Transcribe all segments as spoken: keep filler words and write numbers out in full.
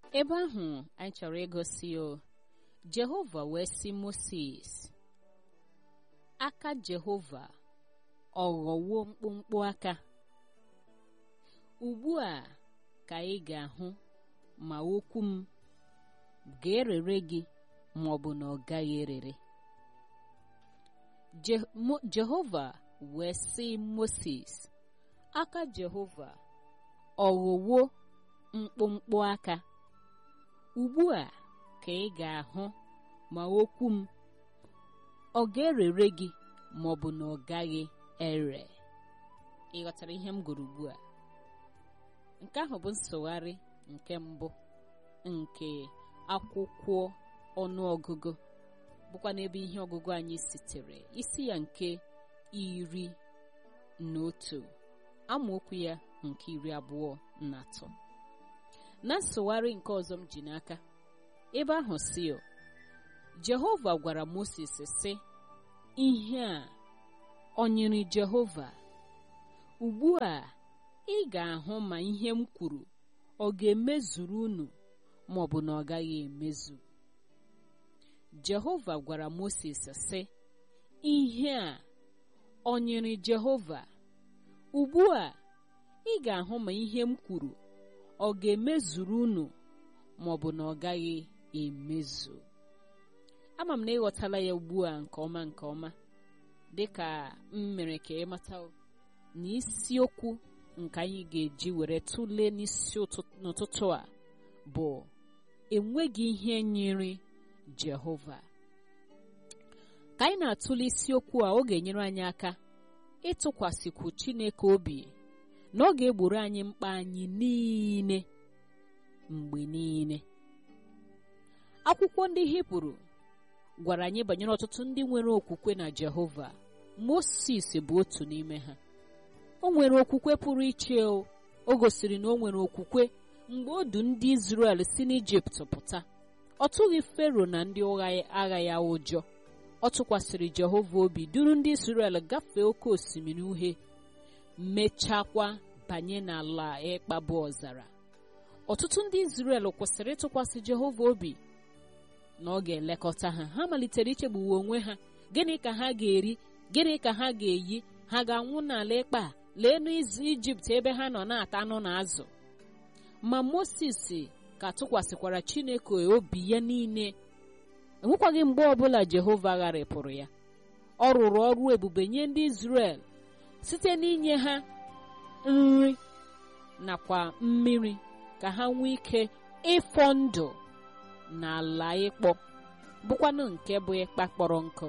ebe ahụ anyị chọrọ igosi o Jehova wee sị Moses, aka Jehova ọghọwo mkpụmkpụ aka. Ugbu a ka ị ga-ahụ ma okwu m ga-erere gị ma ọ bụ na ọ gaghị erere. Je- Jehova wee sị Moses, aka Jehova ọghọwo mkpụmkpụ aka. Ugbu a ka ị ga-ahụ ma okwu m ọ ga-erere gị ma ọ bụ na ọ gaghị ere. Ị ghọtara ihe m gụrụ ugbu a? Nke ahụ bụ nsụgharị nke mbụ nke akwụkwọ ọnụọgụgụ, bụkwa n'ebe ihe ọgụgụ anyị sitere, isi ya nke iri na otu amaokwu ya nke iri abụọ na atọ. Na nsụgharị nke ọzọ m ji n'aka, ebe ahụ si o Jehova gwara Moses sị, ihe a ọ nyere Jehova. Ugbu a ị ga-ahụ ma ihe m kwuru ọ ga-emezuru unu ma ọ bụ na ọ gaghị emezu. Jehova gwara Moses sị, ihe a ọ nyere Jehova. Ugbu a ị ga-ahụ ma ihe m kwuru ọ ga-emezuru unu ma ọ bụ na ọ gaghị emezu. Ama m na ịghọtala ya ugbu a nke ọma nke ọma, dịka m mere ka ị mata na isiokwu nke anyị ga-eji were tụlee n'isi n'ụtụtụ a bụ enweghị ihe nyere Jehova. Ka anyị na-atụle isiokwu a, ọ ga-enyere anyị aka ịtụkwasịkwu Chineke obi na ọ ga-egboro anyị mkpa anyị niile mgbe niile. Akwụkwọ ndị Hibru gwara anyị banyere ọtụtụ ndị nwere okwukwe na Jehova. Moses bụ otu n'ime ha. O nwere okwukwe pụrụ iche. O gosiri na o nwere okwukwe mgbe o du ndị Izrel si n'Ijipt pụta. Ọ tụghị Fero na ndị agha ya ụjọ. Ọ tụkwasịrị Jehova obi duru ndị Izrel gafee oke osimiri Uhie, mechakwa banye n'ala ịkpa bụ ọzara. Ọtụtụ ndị Izrel kwesịrị ịtụkwasị Jehova obi na ọ ga-elekọta ha. Ha malitere ichegbuwe onwe ha. Gịnị ka ha ga-eri? Gịnị ka ha ga-eyi? Ha ga-anwụ n'ala ịkpa? Lee n'Ijipt ebe ha nọ na-ata anụ na azụ. Ma Moses ka tụkwasịkwara Chineke obi ya niile. Enwekwaghị mgbe ọbụla Jehova gharịpụrụ ya. Ọ rụrụ ọrụ ebube nye ndị Izrel site n'inye ha nri nakwa mmiri ka ha nwee ike ịfọ ndụ n'ala ịkpọ, bụkwanụ nke bụ ịkpa kpọrọ nkụ.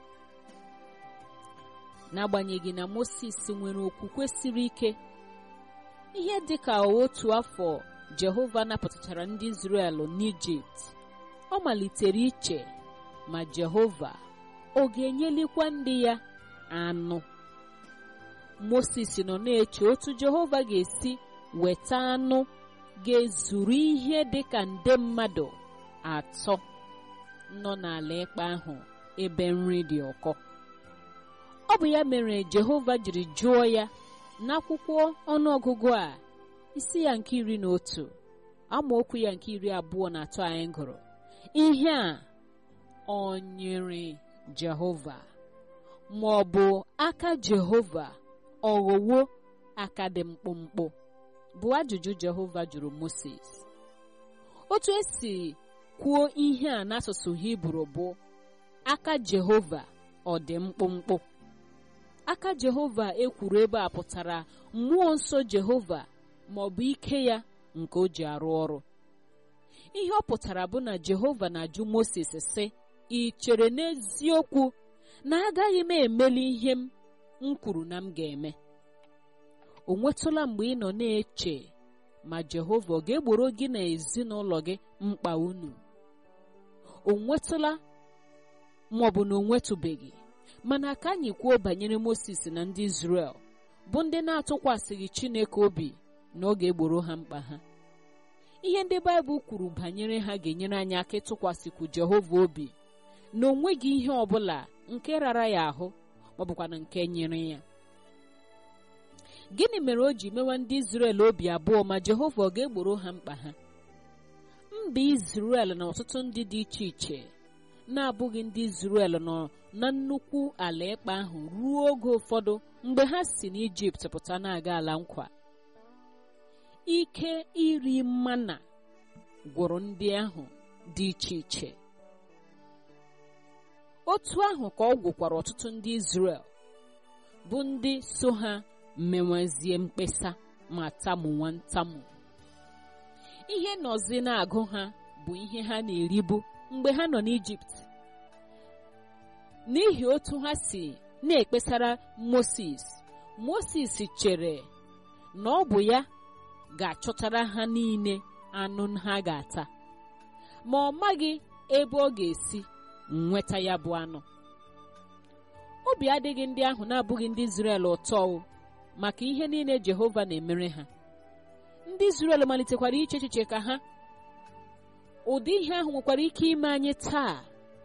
N'agbanyeghị na Moses nwere okwukwe siri ike, ihe dị ka otu afọ Jehova napụtachara ndị Izrel n'Ijipt, ọ malitere iche ma Jehova ọ ga-enyelikwa ndị ya anụ. Moses nọ na-eche otu Jehova ga-esi weta anụ ga-ezuru ihe dị ka nde mmadụ atọ nọ n'ala ịkpa ahụ ebe nri dị ụkọ. Ọ bụ ya mere Jehova jiri jụọ ya n'akwụkwọ ọnụọgụgụ a, isi ya nke iri na otu amaokwu ya nke iri abụọ na atọ anyị gụrụ, ihe a ọ nyere Jehova, ma ọ bụ aka Jehova ọghọwo aka dị mkpụmkpụ, bụ ajụjụ Jehova jụrụ Moses. Otu esi kwuo ihe a n'asụsụ Hibru bụ aka Jehova ọ dị mkpụmkpụ. Aka Jehova ekwuru ebe a pụtara mmụọ nsọ Jehova ma ọ bụ ike ya nke o ji arụ ọrụ. Ihe ọ pụtara bụ na Jehova na-ajụ Moses sị, ị chere n'eziokwu na agaghị m emeli ihe m kwuru na m ga-eme? O nwetụla mgbe ị nọ na-eche ma Jehova ọ ga-egboro gị na ezinụlọ gị mkpa unu? O nwetụla ma ọ bụ na o nwetụbeghị? Mana ka anyị kwuo banyere Moses na ndị Izrel bụ ndị na-atụkwasịghị Chineke obi na ọ ga-egboro ha mkpa ha. Ihe ndị Baịbụl kwuru banyere ha ga-enyere anyị aka ịtụkwasịkwu Jehova obi na o nweghị ihe ọbụla nke rara ya ahụ ma ọ bụkwa na nke nyere ya. Gịnị mere o ji mewa ndị Izrel obi abụọ ma Jehova ọ ga-egboro ha mkpa ha? mba Izrel na ọtụtụ ndị dị iche iche na-abụghị ndị Izrel nọ na nnukwu ala ịkpa ahụ ruo oge ụfọdụ mgbe ha si n'Ijipt pụta na-aga ala nkwa. Ike iri mmanà gwụrụ ndị ahụ dị iche iche. Otu ahụ ka ọ gwụkwara ọtụtụ ndị Izrel bụ ndị so ha mewezie mkpesa ma tamuwa ntamu. Ihe nọzi na-agụ ha bụ ihe ha na-eribu mgbe ha nọ n'Ijipt, n'ihi otu ha si na-ekpesara Moses. Moses chere na ọ bụ ya ga-achọtara ha niile anụ ha ga-ata, ma ọ maghị ebe ọ ga-esi nweta ya bụ anụ. Obi adịghị ndị ahụ na-abụghị ndị Izrel ụtọ maka ihe niile Jehova na-emere ha. Ndị Izrel malitekwara iche echiche ka ha ụdị ihe ahụ nwekwara ike ime anyị taa.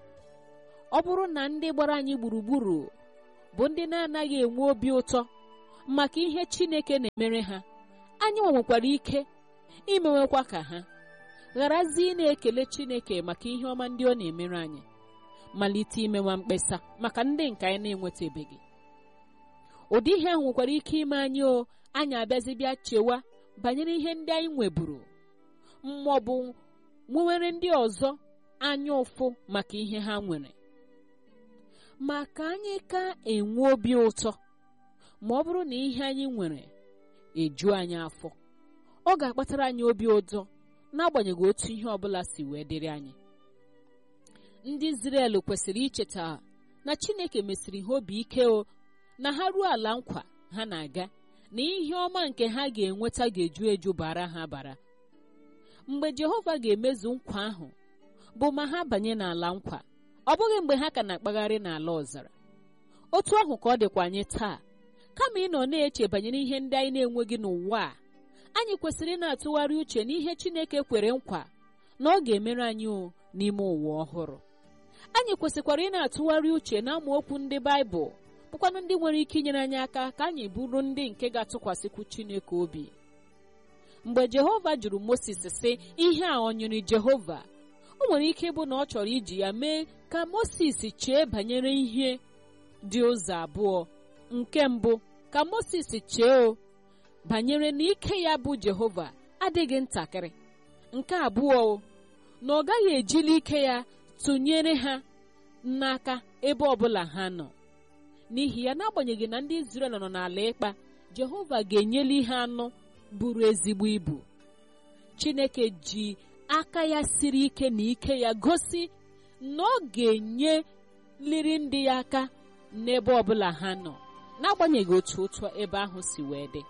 Ọ bụrụ na ndị gbara anyị gburugburu bụ ndị na-anaghị enwe obi ụtọ maka ihe Chineke na-emere ha, anyị nwekwara ike imewekwa ka ha gharazie na-ekele Chineke maka ihe ọma ndị ọ na-emere anyị, malite imewa mkpesa maka ndị nke anyị na-enwetabeghị. Ụdị ihe ahụ nwekwara ike ime anyị o anyị abịazi bịa chewa banyere ihe ndị anyị nweburu, ma ọ bụ nwewere ndị ọzọ anya ụfụ maka ihe ha nwere. Maka anyị ka enwe obi ụtọ ma ọ bụrụ na ihe anyị nwere eju anyị afọ, ọ ga-akpatara anyị obi ụtọ n'agbanyeghị otu ihe ọbụla si wee dịrị anyị. Ndị Izrel kwesịrị icheta na Chineke mesiri ha obi ike o na ha ruo ala nkwa ha na-aga, na ihe ọma nke ha ga-enweta ga-eju eju bara ha bara. Mgbe Jehova ga-emezu nkwa ahụ bụ ma ha banye n'ala nkwa, ọ bụghị mgbe ha ka na-akpagharị n'ala ọzara. Otu ahụ ka ọ dịkwa anyị taa. Kama ị nọ na-eche banyere ihe ndị anyị na-enweghị n'ụwa a, anyị kwesịrị na-atụgharị uche n'ihe Chineke kwere nkwa na ọ ga-emere anyị o n'ime ụwa ọhụrụ. Anyị kwesịkwara ị na-atụgharị uche na amaokwu ndị Baịbụl bụkwanụ ndị nwere ike inyere anyị aka ka anyị bụrụ ndị nke ga-atụkwasịkwu Chineke obi. Mgbe Jehova jụrụ Moses sị ihe a ọ nyere Jehova, o nwere ike ịbụ na ọ chọrọ iji ya mee ka Moses chee banyere ihe dị ụzọ abụọ. Nke mbụ, ka Moses chee o banyere na ike ya bụ Jehova adịghị ntakịrị. Nke abụọ, na ọ gaghị ejili ike ya tụnyere ha n'aka ebe ọbụla ha nọ. N'ihi ya, n'agbanyeghị na ndị Izrel nọ n'ala ịkpa, Jehova ga-enyeli ha anụ buru ezigbo ibu. Chineke ji aka ya siri ike na ike ya gosi na ọ ga-enyeliri ndị ya aka n'ebe ọbụla ha nọ, n'agbanyeghị otu otu ebe ahụ si wee dị.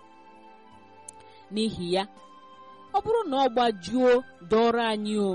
N'ihi ya, ọ bụrụ na ọ gbajuo dọrọ anyị o,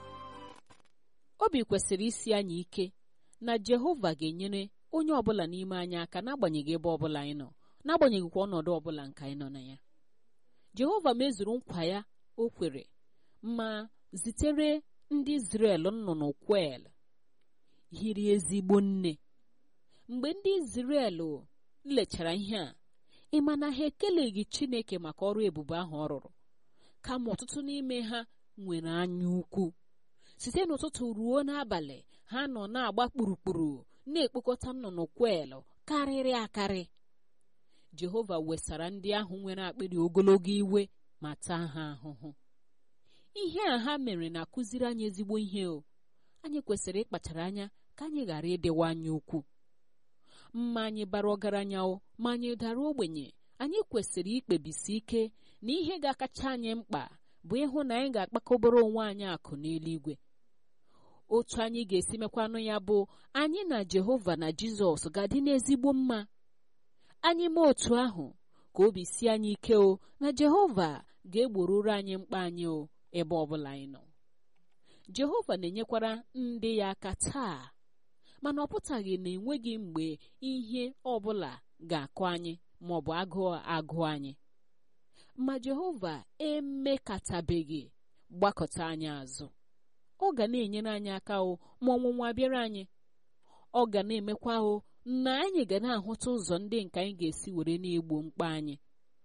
obi kwesịrị isi anyị ike na Jehova ga-enyere onye ọbụla n'ime anyị aka n'agbanyeghị ebe ọbụla anyị nọ, n'agbanyeghịkwa ọnọdụ ọbụla nke anyị nọ na ya. Jehova mezuru nkwa ya o kwere ma zitere ndị Izrel nnụnụ kweel hiri ezigbo nne. Mgbe ndị Izrel lechara ihe a, ịma na ha ekeleghị Chineke maka ọrụ ebube ahụ ọ rụrụ, kama ọtụtụ n'ime ha nwere anya ukwu. Site n'ụtụtụ ruo n'abalị, ha nọ na-agba kpurukpuru na-ekpokọta nnụnụ kweel karịrị akarị. Jehova wesara ndị ahụ nwere akpịrị ogologo iwe ma taa ha ahụhụ. Ihe a ha mere na-akụziri anyị ezigbo ihe o. Anyị kwesịrị ịkpachara anya ka anyị ghara ịdịwa anya ukwu. Mma anyị bara ọgaranya o ma anyị dara ogbenye, anyị kwesịrị ikpebisi ike na ihe ga-akacha anyị mkpa bụ ịhụ na anyị ga-akpakọbara onwe anyị akụ n'eluigwe. Otu anyị ga-esi mekwanụ ya bụ anyị na Jehova na Jizọs ga-adị n'ezigbo mma. Anyị mee otu ahụ ka obi si anyị ike o na Jehova ga-egboruru anyị mkpa anyị o ebe ọbụla anyị nọ. Jehova na-enyekwara ndị ya aka taa, mana ọ pụtaghị na enweghị mgbe ihe ọbụla ga-akụ anyị ma ọ bụ agụụ agụ anyị. Ma Jehova emekatabeghị gbakọta anyị azụ. Ọ ga na-enyere anyị aka o ma ọnwụnwa bịara anyị. Ọ ga na-emekwa o na anyị ga na-ahụta ụzọ ndị nke anyị ga-esi were na-egbo mkpa anyị.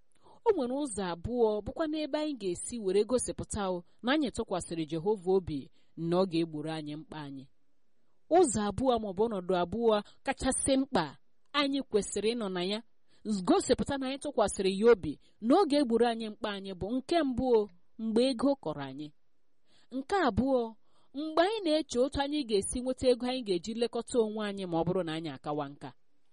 o nwere ụzọ abụọ bụkwa n'ebe anyị ga-esi were gosipụta na anyị tụkwasịrị Jehova obi na ọ ga-egboro anyị mkpa anyị. Ụzọ abụọ maọbụ ọnọdụ abụọ kachasị mkpa anyị kwesịrị ịnọ na ya gosipụta na anyị tụkwasịrị ya obi na ọ ga-egboro anyị mkpa anyị bụ: nke mbụ, mgbe ego kọrọ anyị; nke abụọ, mgbe anyị na-eche otu anyị ga-esi nweta ego anyị ga-eji lekọta onwe anyị ma ọ bụrụ na anyị akawa nka.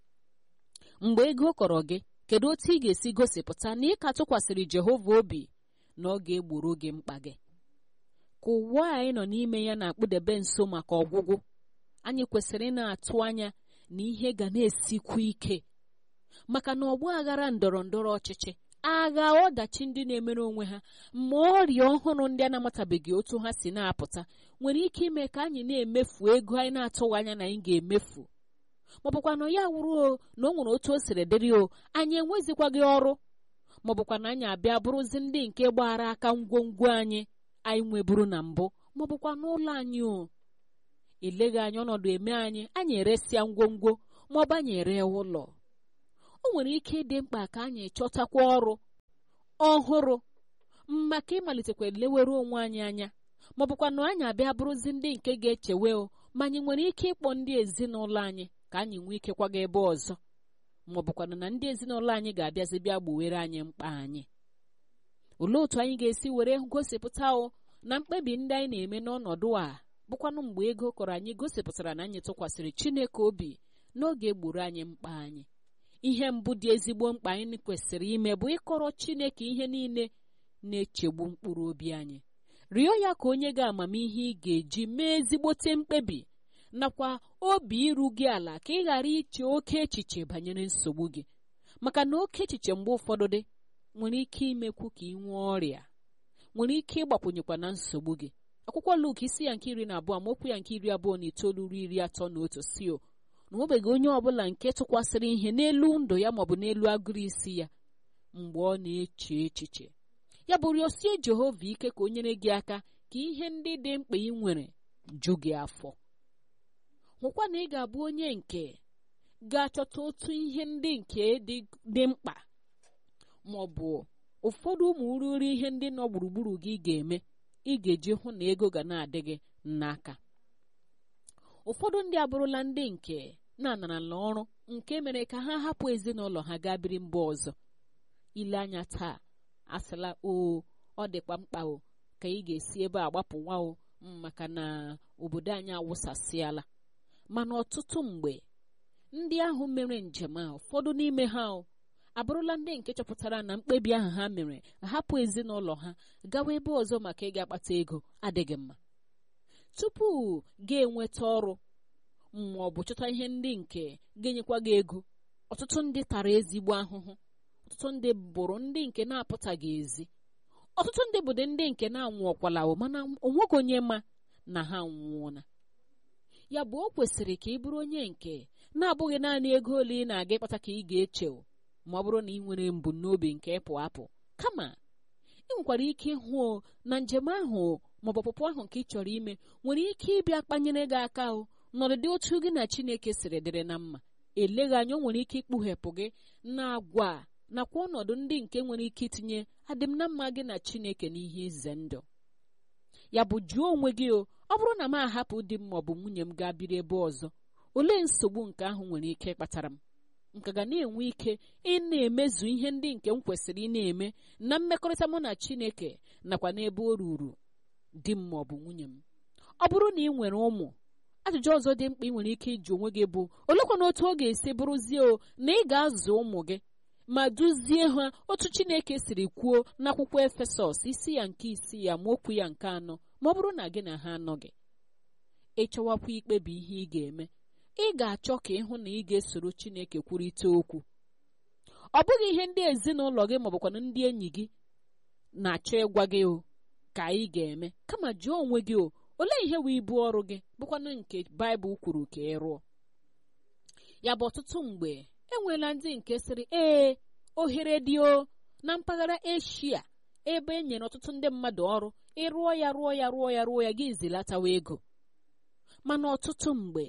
Mgbe ego kọrọ gị, kedu otu ị ga-esi gosipụta na ị ka tụkwasịrị Jehova obi na ọ ga-egboro gị mkpa gị? Ka ụwa anyị nọ n'ime ya na-akpụdebe nso maka ọgwụgwụ, anyị kwesịrị ị na-atụ anya na ihe ga na-esikwu ike, maka na ọgba aghara ndọrọ ndọrọ ọchịchị, agha ọdachi ndị na-emere onwe ha, ma ọrịa ọhụrụ ndị a na-amatabeghị otu ha si na-apụta nwere ike ime ka anyị na-emefu ego anyị na-atụghị anya na anyị ga-emefu, ma ọ bụkwa na ya wụrụ na o nwere otu o siri dịrị o anyị enwezikwaghị ọrụ, ma ọ bụkwa na anyị abịa bụrụzi ndị nke gbara aka ngwongwo anyị anyị nweburu na mbụ, ma ọ bụkwa n'ụlọ anyị o eleghị anya ọnọdụ eme anyị anyị eresịa ngwongwo ma ọ bụ anyị ere ụlọ. O nwere ike ịdị mkpa ka anyị chọtakwa ọrụ ọhụrụ maka ịmalitekwa lewere onwe anyị anya, ma ọ bụkwa na anyị abịa bụrụzi ndị nke ga-echewe o ma anyị nwere ike ịkpọ ndị ezinụlọ anyị ka anyị nwee ike kwaga ebe ọzọ, ma ọ bụkwa na ndị ezinụlọ anyị ga-abịazi bịa gbuwere anyị mkpa anyị. Olee otu anyị ga-esi were gosipụta o na mkpebi ndị anyị na-eme n'ọnọdụ a bụkwanụ mgbe ego kọrọ anyị gosipụtara na anyị tụkwasịrị Chineke obi n'oge egboro anyị mkpa anyị? Ihe mbụ dị ezigbo mkpa anyị kwesịrị ime bụ ịkọrọ Chineke ihe niile na-echegbu mkpụrụ obi anyị. Rịọ ya ka onye gị amamihe ị ga-eji mee ezigbote mkpebi nakwa obi iru gị ala, ka ị ghara iche oke echiche banyere nsogbu gị, maka na oke echiche mgbe ụfọdụ dị nwere ike imekwu ka ị nwee ọrịa, nwere ike ịgbakwunyekwa na nsogbu gị. Akwụkwọ Luk isi ya nke iri na abụọ amaokwu ya nke iri abụọ na itoolu ruo iri atọ na otu si o na onwebeghị onye ọbụla nke tụkwasịrị ihe n'elu ndụ ya maọbụ n'elu agụrụ isi ya mgbe ọ na-eche echiche. Ya bụ rịọsie Jehova ike ka o nyere gị aka ka ihe ndị dị mkpa ị nwere ju gị afọ. Hụkwa na ị ga-abụ onye nke ga-achọta otu ihe ndị nke dị mkpa maọbụ ụfọdụ ụmụ ururi ihe ndị nọ gburugburu gị ga-eme ị ga-eji hụ na ego ga na-adị gị n'aka. Ụfọdụ ndị abụrụla ndị nke na-anarala ọrụ nke mere ka ha hapụ ezinụlọ ha gaa biri mba ọzọ. Ile anya taa asịla o ọ dịkwa mkpa o ka ị ga-esi ebe a gbapụ nwa o maka na obodo anyị awụsasịala. Mana ọtụtụ mgbe ndị ahụ mere njem a, ụfọdụ n'ime ha o abụrụla ndị nke chọpụtara na mkpebi ahụ ha mere hapụ ezinụlọ ha gawa ebe ọzọ maka ịga kpata ego adịghị mma. Tupu ga-enweta ọrụ ma ọ bụ chọta ihe ndị nke ga-enyekwa gị ego, ọtụtụ ndị tara ezigbo ahụhụ, ọtụtụ ndị bụrụ ndị nke na-apụtaghị ezi, ọtụtụ ndị bụ ndị nke na-anwụọkwala mana onweghị onye ma na ha nwụọna. Ya bụ o kwesịrị ka ị bụrụ onye nke na-abụghị naanị ego ole ị na-aga ịkpata ka ị ga-eche ma ọ bụrụ na ị nwere mbunobi nke ịpụ apụ, kama ị nwekwara ike ịhụ na njem ahụ maọbụ ọpụpụ ahụ nke ị chọrọ ime nwere ike ịbịa kpanyere gị aka o n'ọdịdị otu gị na Chineke siri dịrị na mma. Eleghị anya o nwere ike ikpughepụ gị na agwa nakwa ọnọdụ ndị nke nwere ike itinye adịm na mma gị na Chineke n'ihe ize ndụ. Ya bụ jụọ onwe gị o ọ bụrụ na m ahapụ di m maọbụ nwunye m gaa biri ebe ọzọ, olee nsogbu nke ahụ nwere ike ịkpatara m? Nke ga na-enwe ike ị na-emezu ihe ndị nke m kwesịrị ị na-eme na mmekọrịta mụ na Chineke nakwa n'ebe o ruru di m maọbụ nwunye m. Ọ bụrụ na ị nwere ụmụ, ajụjụ ọzọ dị mkpa ị nwere ike ịjụ onwe gị bụ olekwana otu ọ ga-esi bụrụzie o na ị ga-azụ ụmụ gị ma duzie ha otu Chineke siri kwuo n'akwụkwọ Efesọs isi ya nke isii ya amaokwu ya nke anọ, ma ọ bụrụ na gị na ha anọghị. Ịchọwakwa ikpebi ihe ị ga-eme, ị ga-achọ ka ịhụ na ị ga-esoro Chineke kwurịta okwu. Ọ bụghị ihe ndị ezinụlọ gị maọbụkwana ndị enyi gị na-achọ ịgwa gị o ka ị ga-eme, kama jụọ onwe gị o olee ihe wee ibu ọrụ gị bụkwana nke Baịbụl kwuru ka ị rụọ. Ya bụ ọtụtụ mgbe enweela ndị nke sịrị ee ohere dị o na mpaghara Eshia ebe e nyere ọtụtụ ndị mmadụ ọrụ, ịrụọ ya rụọ ya rụọ ya rụọ ya gị zilatawa ego. Mana ọtụtụ mgbe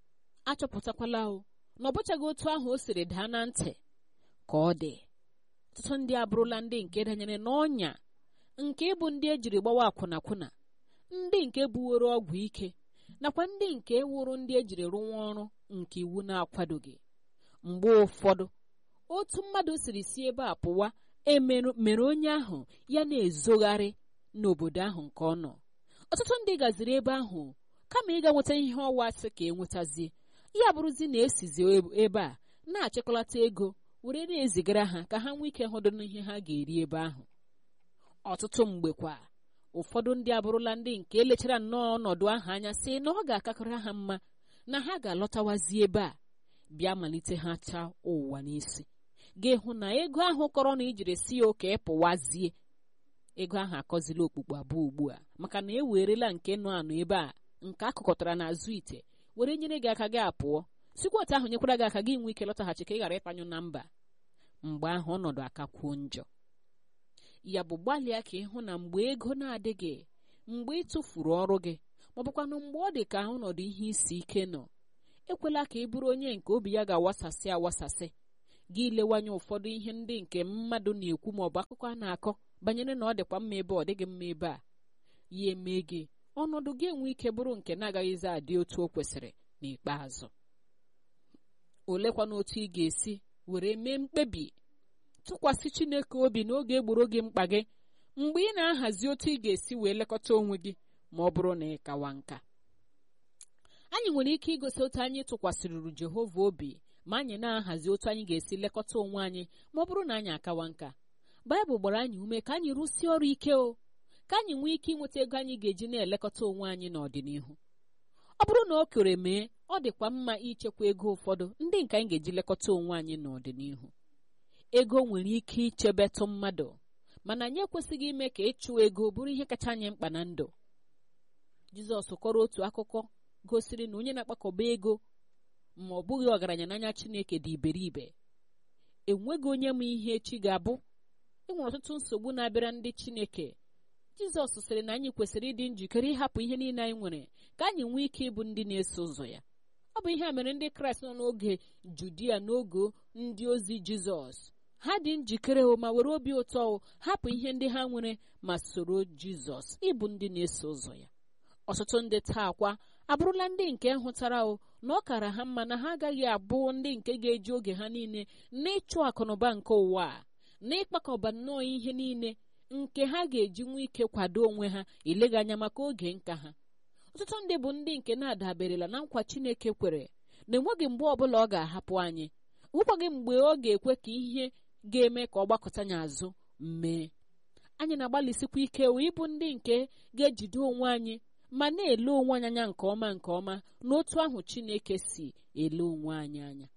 achọpụtakwala o na ọ bụchaghị otu ahụ o siri daa na ntị ka ọ dị. ọtụtụ ndị abụrụla ndị nke danyere n'ọnya nke ịbụ ndị ejiri gbawa akwụnakwụna, ndị nke buworo ọgwụ ike, nakwa ndị nke wụrụ ndị ejiri rụwa ọrụ nke iwu na-akwadoghị. Mgbe ụfọdụ otu mmadụ siri si ebe a pụwa emerụ mere onye ahụ ya na-ezogharị n'obodo ahụ nke ọ nọ. Ọtụtụ ndị gaziri ebe ahụ kama ịga nweta ihe ọwa asị ka enwetazie, ya bụrụzi na esizi ebe a na-achịkọlata ego were na-ezigara ha ka ha nwee ike hụdụ n'ihe ha ga-eri ebe ahụ. Ọtụtụ mgbe kwa ụfọdụ ndị abụrụla ndị nke elechara nnọọ ọnọdụ ahụ anya sị na ọ ga-akakọrọ ha mma na ha ga-alọtawazi ebe a bịa malite ha chaa ụwa n'isi, ga-ehụ na ego ahụ kọrọ na ijiri si oke pụwazie, ego ahụ akọzila okpukpu abụọ ugbu a, maka na e werela nke nọ anọ ebe a nke akụkọtara n'azụ ite were nyere gị aka gị apụọ, sikwa otu ahụ nyekwara gị aka gị nwee ike lọtaghachi ka ị ghara ịtanyụ na mba. Mgbe ahụ ọnọdụ akakwuo njọ. Ya bụ gbalịa ka ịhụ na mgbe ego na-adịghị, mgbe ị tụfuru ọrụ gị, ma ọ bụkwanụ mgbe ọ dị ka ọnọdụ ihe isi ike nọ, ekwela ka ị bụrụ onye nke obi ya ga-awasasị awasasị gị lewanye ụfọdụ ihe ndị nke mmadụ na-ekwu ma ọ bụ akụkọ a na-akọ banyere na ọ dịkwa mma ebe ọ dịghị mma ebe a, ya eme gị ọnọdụ gị enwe ike bụrụ nke na-agaghịzi adị otu o kwesịrị n'ikpeazụ. Olekwana otu ị ga-esi were mee mkpebi tụkwasị Chineke obi n'oge egboro gị mkpa gị, mgbe ị na-ahazi otu ị ga-esi wee lekọta onwe gị ma ọ bụrụ na ị kawa nka. Anyị nwere ike igosi otu anyị tụkwasịrị Jehova obi ma anyị na-ahazi otu anyị ga-esi lekọta onwe anyị ma ọ bụrụ na anyị akawa nka. Baịbụl gbara anyị ume ka anyị rụsie ọrụ ike o, ka anyị nwee ike inweta ego anyị ga-eji na-elekọta onwe anyị n'ọdịnihu. Ọ bụrụ na o kere mee, ọ dịkwa mma ichekwa ego ụfọdụ ndị nke anyị ga-eji lekọta onwe anyị n'ọdịnihu. Ego nwere ike ichebetụ mmadụ, mana anyị ekwesịghị ime ka ịchụ ego bụrụ ihe kacha anyị mkpa na ndụ. Jizọs kọrọ otu akụkọ gosiri na onye na-akpakọba ego ma ọ bụghị ọgaranya n'anya Chineke dị iberibe. Enweghị onye ma ihe echi ga-abụ. E nwere ọtụtụ nsogbu na-abịara ndị Chineke. Jizọs sịrị na anyị kwesịrị ịdị njikere ịhapụ ihe niile anyị nwere ka anyị nwee ike ịbụ ndị na-eso ụzọ ya. Ọ bụ ihe a mere ndị Kraịst nọ n'oge Judia n'oge ndị ozi Jizọs. Ha dị njikere ma were obi ụtọ hapụ ihe ndị ha nwere ma soro Jizọs ịbụ ndị na-eso ụzọ ya. Ọtụtụ ndị taa kwa abụrụla ndị nke hụtara o na ọ kara ha mma na ha agaghị abụ ndị nke ga-eji oge ha niile n'ịchụ akụnụba nke ụwa a, na ịkpakọba nnọọ ihe niile nke ha ga-eji nwee ike kwado onwe ha ilega anya maka oge nka ha. Ọtụtụ ndị bụ ndị nke na-adaberela na nkwa Chineke kwere na enweghị mgbe ọbụla ọ ga-ahapụ anyị, nwekwaghị mgbe ọ ga-ekwe ka ihe ga-eme ka ọ gbakọta anyị azụ mee. Anyị na-agbalịsikwa ike ịbụ ndị nke ga-ejide onwe anyị ma na-ele onwe anyị anya nke ọma nke ọma n'otu ahụ Chineke si ele onwe anyị anya.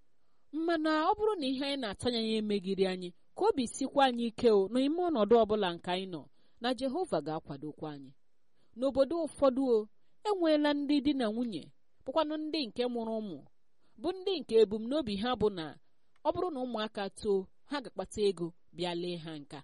Mana ọ bụrụ na ihe anyị na-atụ anya ya emegiri anyị, ka obi sikwa anyị ike o n'ime ọnọdụ ọbụla nke anyị nọ, na Jehova ga-akwadokwa anyị. N'obodo ụfọdụ o enweela ndị di na nwunye bụkwanụ ndị nke mụrụ ụmụ, bụ ndị nke ebumnobi ha bụ na ọ bụrụ na ụmụaka too ha ga-akpata ego bịa lee ha nka.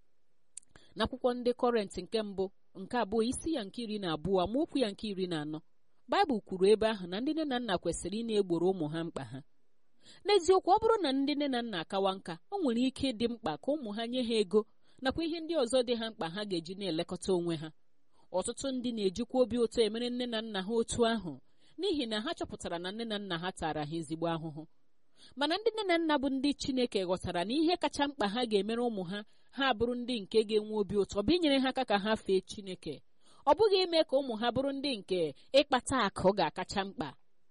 N'akwụkwọ ndị Kọrent nke mbụ nke abụọ isi ya nke iri na abụọ amaokwu ya nke iri na anọ, Baịbụl kwuru ebe ahụ na ndị nne na nna kwesịrị ị na-egboro ụmụ ha mkpa ha. N'eziokwu, ọ bụrụ na ndị nne na nna akawa nka, o nwere ike ịdị mkpa ka ụmụ ha nye ha ego nakwa ihe ndị ọzọ dị ha mkpa ha ga-eji na-elekọta onwe ha. Ọtụtụ ndị na-ejikwa obi ụtọ emere nne na nna ha otu ahụ n'ihi na ha chọpụtara na nne na nna ha tara ha ezigbo ahụhụ. Mana ndị nne na nna bụ ndị Chineke ghọtara na ihe kacha mkpa ha ga-emere ụmụ ha ha bụrụ ndị nke ga-enwe obi ụtọ bụ inyere ha aka ka ha fee Chineke, ọ bụghị ime ka ụmụ ha bụrụ ndị nke ịkpata akụ ga-akacha mkpa.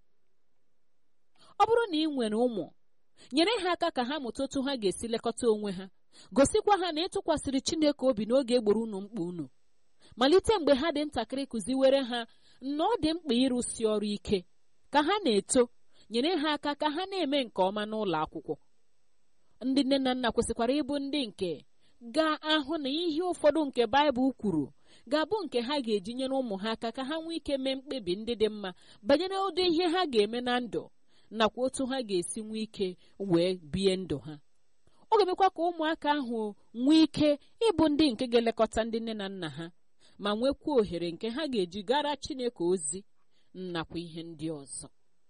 Ọ bụrụ na ị nwere ụmụ, nyere ha aka ka ha mụta otu ha ga-esi lekọta onwe ha, gosikwa ha na ịtụkwasịrị Chineke obi n'oge egboro unu mkpa unu. Malite mgbe ha dị ntakịrị kụziwere ha na ọ dị mkpa ịrụsi ọrụ ike. Ka ha na-eto, nyere ha aka ka ha na-eme nke ọma n'ụlọ akwụkwọ. Ndị nne na nna kwesịkwara ịbụ ndị nke ga-ahụ na ihe ụfọdụ nke Baịbụl kwuru ga-abụ nke ha ga-eji nyere ụmụ ha aka ka ha nwee ike mee mkpebi ndị dị mma banyere ụdị ihe ha ga-eme na ndụ nakwa otu ha ga-esi nwee ike wee bie ndụ ha. Ọ ga-emekwa ka ụmụaka ahụ nwee ike ịbụ ndị nke ga-elekọta ndị nne na nna ha ma nwekwuo ohere nke ha ga-eji gara Chineke ozi nakwa ihe ndị ọzọ.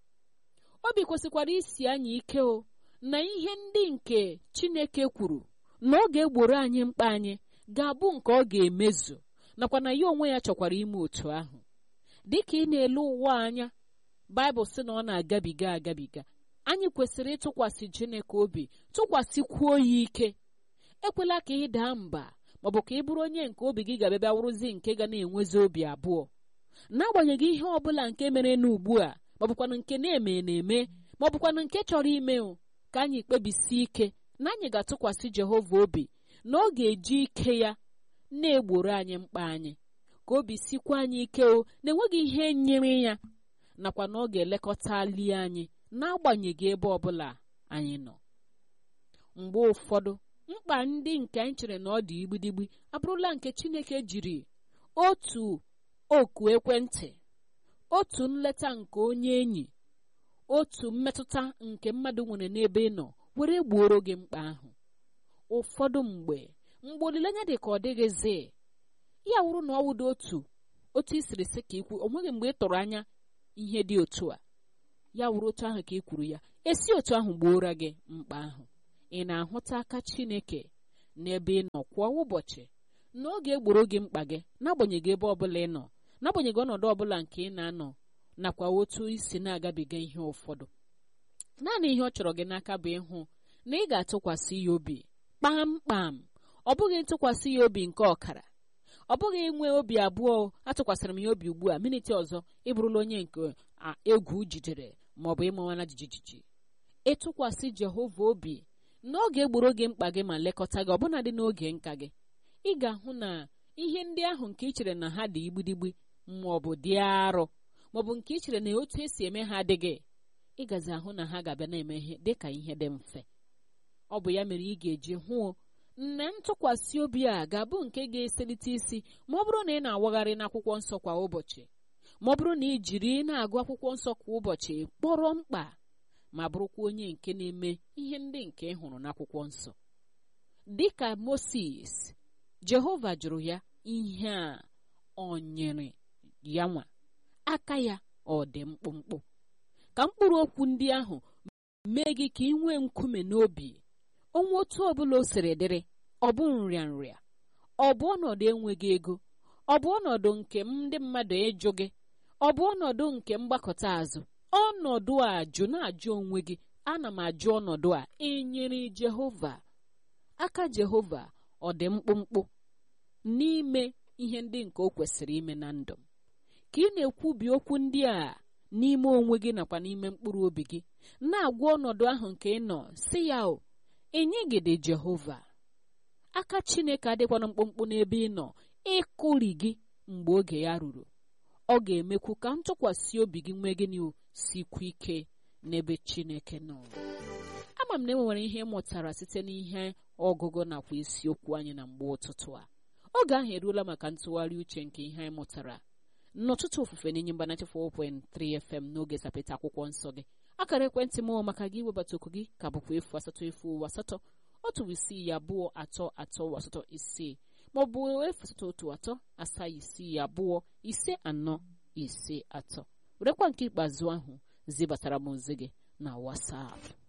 Obi kwesịkwara isi anyị ike o na ihe ndị nke Chineke kwuru na ọ ga-egboro anyị mkpa anyị ga-abụ nke ọ ga-emezu, nakwa na ya onwe ya chọkwara ime otu ahụ. Dịka ị na-ele ụwa anya, Baịbụl sị na ọ na-agabiga agabiga. Anyị kwesịrị ịtụkwasị Chineke obi, tụkwasịkwuo ya ike. Ekwela ka ị daa mba, maọbụ ka ị bụrụ onye nke obi gị ga-abịa wụrụzi nke ga na-enwezi obi abụọ. N'agbanyeghị ihe ọ bụla nke mere n'ugbu a, maọbụkwanụ nke na-eme na-eme, maọbụkwanụ nke chọrọ ime, ka anyị kpebisie ike na anyị ga-atụkwasị Jehova obi, na ọ ga-eji ike ya na-egboro anyị mkpa anyị, ka obi sikwa anyị ike o na-enweghị ihe nyere ya, nakwa na ọ ga-elekọta ali anyị n'agbanyeghị ebe ọbụla anyị nọ. Mgbe ụfọdụ, mkpa ndị nke anyị chere na ọ dị igbidigbi abụrụla nke Chineke jiri otu oku ekwentị, otu nleta nke onye enyi, otu mmetụta nke mmadụ nwere n'ebe ị nọ were gbuoro gị mkpa ahụ. Ụfọdụ mgbe mgbe olileanya dị ka ọ dịghịzi, ya wụrụ na ọ wụdo otu otu isiri sị ka ikwu, o nweghị mgbe ị tụrụ anya ihe dị otu a, ya wụrụ otu ahụ ka ị kwuru ya, esi otu ahụ gbuora gị mkpa ahụ. Ị na-ahụta aka Chineke n'ebe ị nọ kwa ụbọchị, na ọ ga-egboro gị mkpa gị n'agbanyeghị ebe ọbụla ị nọ, n'agbanyeghị ọnọdụ ọbụla nke ị na-anọ, nakwa otu isi na-agabiga ihe ụfọdụ. Naanị ihe ọ chọrọ gị n'aka bụ ịhụ na ị ga-atụkwasị ya obi kpamkpam. Ọ bụghị ntụkwasị ya obi nke ọkara, ọ bụghị inwe obi abụọ, atụkwasịrị m ya obi ugbu a, miniti ọzọ ịbụrụla onye nke egwu jidere maọbụ ịmawana jijiji. Ịtụkwasị Jehova obi na ọ ga-egboro gị mkpa gị ma lekọta gị ọbụnadị n'oge nka gị. Ị ga-ahụ na ihe ndị ahụ nke ị chere na ha dị igbidigbi maọbụ dị arọ, maọbụ nke ị chere na otu esi eme ha adịghị, ị gazi ahụ na ha ga-abịa na-eme ihe dị ka ihe dị mfe. Ọ bụ ya mere ị ga-eji hụ na ntụkwasị obi a ga-abụ nke ga-eselite isi ma ọ bụrụ na ị na-awagharị n'akwụkwọ nsọ kwa ụbọchị, ma ọ bụrụ na ị jiri na-agụ akwụkwọ nsọ kwa ụbọchị kpọrọ mkpa, ma bụrụkwa onye nke na-eme ihe ndị nke ị hụrụ n'akwụkwọ nsọ. Dịka Mosis, Jehova jụrụ ya ihe a, ọ nyere ya nwa aka ya ọ dị mkpụmkpụ. Ka mkpụrụ okwu ndị ahụ mee gị ka ị nwee nkume n'obi. Onwe otu ọbụla o siri dịrị, ọ bụ nrịa nrịa, ọ bụ ọnọdụ enweghị ego, ọ bụ ọnọdụ nke ndị mmadụ ịjụ gị, ọ bụ ọnọdụ nke mgbakọta azụ, ọnọdụ a jụ na-ajụ onwe gị, ana m ajụ ọnọdụ a, enyere Jehova aka? Jehova ọ dị mkpụmkpụ n'ime ihe ndị nke o kwesịrị ime na ndụ m? Ka ị na-ekwubi okwu ndị a n'ime onwe gị nakwa n'ime mkpụrụ obi gị, na-agwa ọnọdụ ahụ nke ị nọ, si ya o enyegide Jehova aka. Chineke adịkwana mkpụmkpụ n'ebe ị nọ ịkụri gị mgbe oge ya ruru. Ọ ga-emekwu ka ntụkwasị obi gị nwee gịnị sikwu ike n'ebe Chineke nọ. Ama m na enwere ihe ịmụtara site n'ihe ọgụgụ nakwa isiokwu anyị na mgbe ụtụtụ a. Oge ahụ eruola maka ntụgharị uche nke ihe anyị mụtara n'ụtụtụ ofufe n'enyi mba ninety four point three F M n'oge sapeta akwụkwọ nsọ gị. Akara ekwentị m maka gị webata okwu gị ka bụkwa efu asatọ efu asatọ otu isii abụọ atọ atọ asatọ isii, maọbụ efu asatọ otu atọ asaa isii abụọ ise anọ ise atọ. Werekwa nke ikpeazụ ahụ zibatara m ozi gị na WhatsApp.